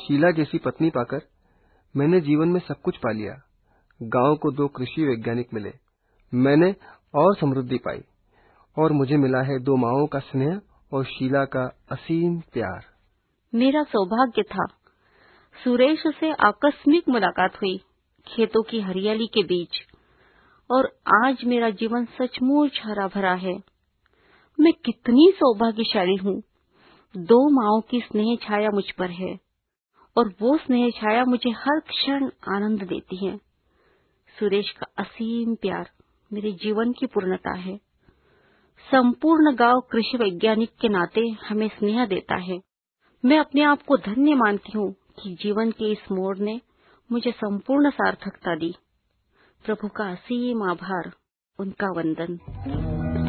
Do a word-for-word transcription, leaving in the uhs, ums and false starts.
शीला जैसी पत्नी पाकर मैंने जीवन में सब कुछ पा लिया। गांव को दो कृषि वैज्ञानिक मिले, मैंने और समृद्धि पाई, और मुझे मिला है दो माँओं का स्नेह और शीला का असीम प्यार। मेरा सौभाग्य था। सुरेश से आकस्मिक मुलाकात हुई खेतों की हरियाली के बीच, और आज मेरा जीवन सचमुच हरा भरा है। मैं कितनी सौभाग्यशाली हूँ। दो माँओं की स्नेह छाया मुझ पर है, और वो स्नेह छाया मुझे हर क्षण आनंद देती है। सुरेश का असीम प्यार मेरे जीवन की पूर्णता है। संपूर्ण गांव कृषि वैज्ञानिक के नाते हमें स्नेह देता है। मैं अपने आप को धन्य मानती हूँ कि जीवन के इस मोड़ ने मुझे संपूर्ण सार्थकता दी। प्रभु का असीम आभार, उनका वंदन।